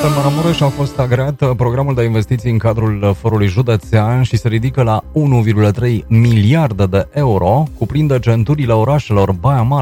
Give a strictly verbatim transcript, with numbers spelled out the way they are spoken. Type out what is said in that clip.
în Maramureș a fost agreat programul de investiții în cadrul forului județean și se ridică la unu virgulă trei miliarde de euro, cuprinde centurile orașelor Baia Mare,